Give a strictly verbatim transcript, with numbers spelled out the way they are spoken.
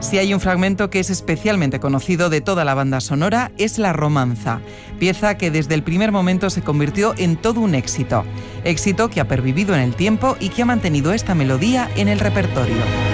Si hay un fragmento que es especialmente conocido de toda la banda sonora, es La Romanza, pieza que desde el primer momento se convirtió en todo un éxito. Éxito que ha pervivido en el tiempo y que ha mantenido esta melodía en el repertorio.